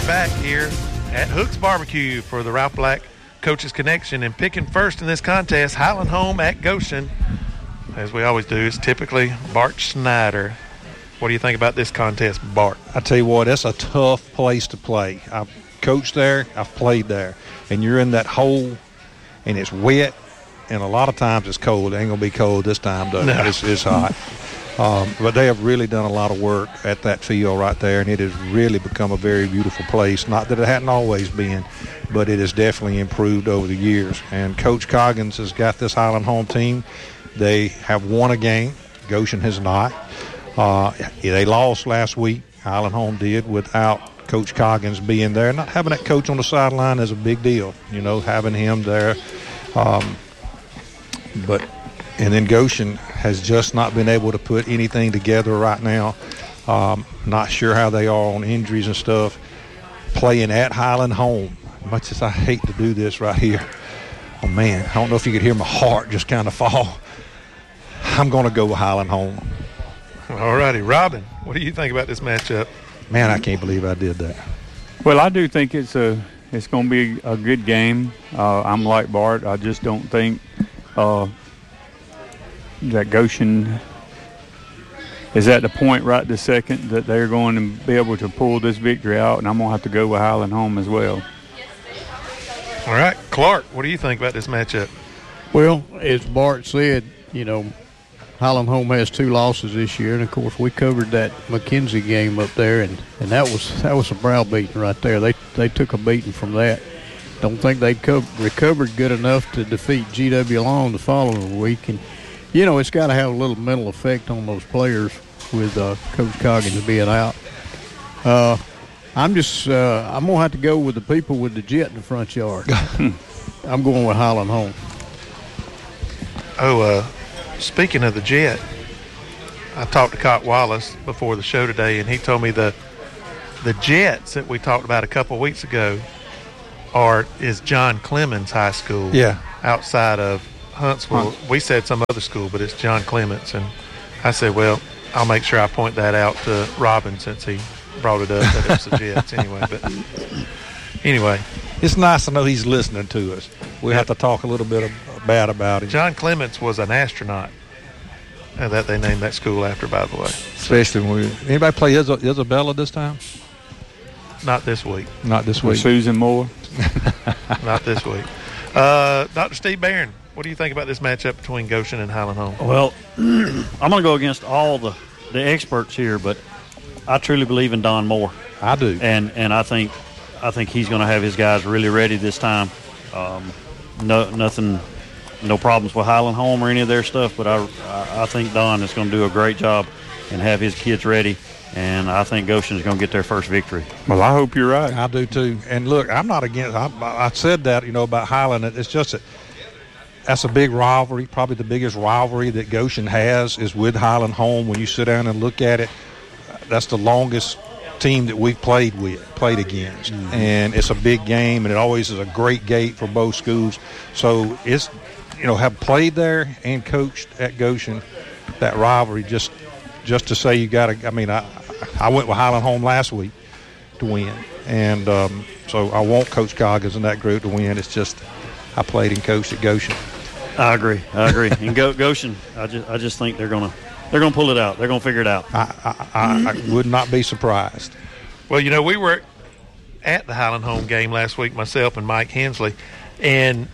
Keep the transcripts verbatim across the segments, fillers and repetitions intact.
back here at Hook's Barbecue for the Ralph Black Coaches Connection, and picking first in this contest, Highland Home at Goshen. As we always do, it's typically Bart Snyder. What do you think about this contest, Bart? I tell you what, it's a tough place to play. I've coached there, I've played there, and you're in that hole, and it's wet, and a lot of times it's cold. It ain't going to be cold this time, though. No. It's, it's hot. Um, but they have really done a lot of work at that field right there, and it has really become a very beautiful place. Not that it hadn't always been, but it has definitely improved over the years. And Coach Coggins has got this Highland Home team. They have won a game. Goshen has not. Uh, they lost last week. Highland Home did, without Coach Coggins being there. Not having that coach on the sideline is a big deal, you know, having him there. Um, but and then Goshen has just not been able to put anything together right now. Um, not sure how they are on injuries and stuff. Playing at Highland Home, much as I hate to do this right here. Oh, man, I don't know if you could hear my heart just kind of fall. I'm going to go with Highland Home. All righty. Robin, what do you think about this matchup? Man, I can't believe I did that. Well, I do think it's a it's going to be a good game. Uh, I'm like Bart. I just don't think uh, that Goshen is at the point right this second that they're going to be able to pull this victory out, and I'm going to have to go with Highland Home as well. All right. Clark, what do you think about this matchup? Well, as Bart said, you know, Highland Home has two losses this year, and of course we covered that McKenzie game up there, and, and that was that was a browbeating right there. They they took a beating from that. Don't think they co- recovered good enough to defeat G W Long the following week, and you know it's got to have a little mental effect on those players with uh, Coach Coggins being out. Uh, I'm just uh, I'm gonna have to go with the people with the jet in the front yard. I'm going with Highland Home. Oh, uh. Speaking of the jet, I talked to Cott Wallace before the show today, and he told me the the Jets that we talked about a couple of weeks ago are is John Clemens High School. Yeah. Outside of Huntsville. Hunt. We said some other school, but it's John Clemens. And I said, well, I'll make sure I point that out to Robin since he brought it up that it was the Jets anyway. But anyway. It's nice to know he's listening to us. We yep. have to talk a little bit of, bad about him. John Clements was an astronaut uh, that they named that school after, by the way. Especially when we – anybody play Isabella, Isabella this time? Not this week. Not this week. Susan Moore? Not this week. Uh, Doctor Steve Barron, what do you think about this matchup between Goshen and Highland Home? Well, I'm going to go against all the, the experts here, but I truly believe in Don Moore. I do. And and I think – I think he's going to have his guys really ready this time. Um, no, nothing, no problems with Highland Home or any of their stuff, but I, I think Don is going to do a great job and have his kids ready, and I think Goshen is going to get their first victory. Well, I hope you're right. I do too. And look, I'm not against. I, I said that, you know, about Highland. It's just that that's a big rivalry. Probably the biggest rivalry that Goshen has is with Highland Home. When you sit down and look at it, that's the longest team that we've played with, played against. Mm-hmm. And it's a big game, and it always is a great gate for both schools. So it's, you know, have played there and coached at Goshen, that rivalry, just just to say you got to, I mean, I, I went with Highland Home last week to win. And um, so I want Coach Coggins and that group to win. It's just I played and coached at Goshen. I agree. I agree. And Go, Goshen, I just I just think they're going to They're going to pull it out. They're going to figure it out. I, I, I, I would not be surprised. Well, you know, we were at the Highland Home game last week, myself and Mike Hensley, and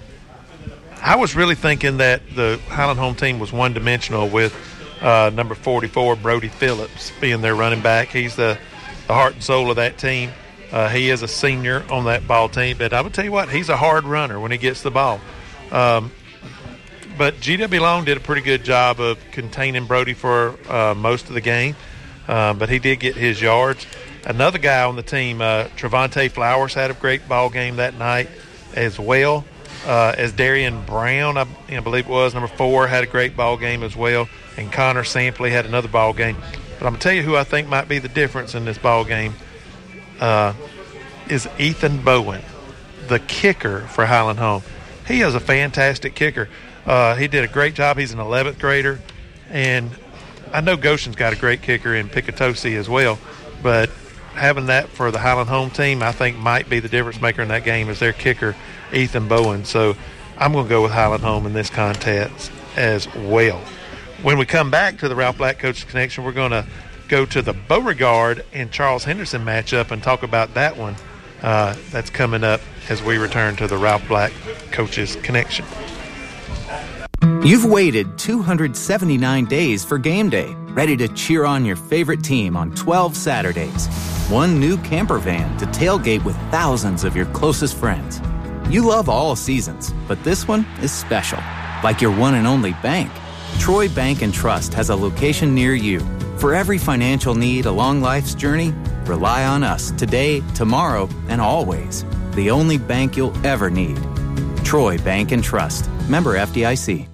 I was really thinking that the Highland Home team was one-dimensional with uh, number forty-four, Brody Phillips, being their running back. He's the, the heart and soul of that team. Uh, he is a senior on that ball team, but I would tell you what, he's a hard runner when he gets the ball. Um, But G W Long did a pretty good job of containing Brody for uh, most of the game, uh, but he did get his yards. Another guy on the team, uh, Trevante Flowers, had a great ball game that night as well. Uh, as Darian Brown, I, I believe it was, number four, had a great ball game as well. And Connor Sampley had another ball game. But I'm going to tell you who I think might be the difference in this ball game uh, is Ethan Bowen, the kicker for Highland Home. He is a fantastic kicker. Uh, he did a great job. He's an eleventh grader. And I know Goshen's got a great kicker in Picatosi as well. But having that for the Highland home team, I think might be the difference maker in that game is their kicker, Ethan Bowen. So I'm going to go with Highland home in this contest as well. When we come back to the Ralph Black Coaches Connection, we're going to go to the Beauregard and Charles Henderson matchup and talk about that one. Uh, that's coming up as we return to the Ralph Black Coaches Connection. You've waited two hundred seventy-nine days for game day, ready to cheer on your favorite team on twelve Saturdays. One new camper van to tailgate with thousands of your closest friends. You love all seasons, but this one is special, like your one and only bank. Troy Bank and Trust has a location near you. For every financial need along life's journey, rely on us today, tomorrow, and always. The only bank you'll ever need. Troy Bank and Trust. Member F D I C.